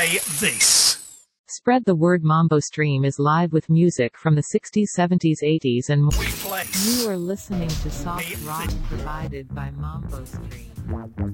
play this. Spread the word. Mambo Stream is live with music from the 60s, 70s, 80s and more. We place. You are listening to soft rock provided by Mambo Stream.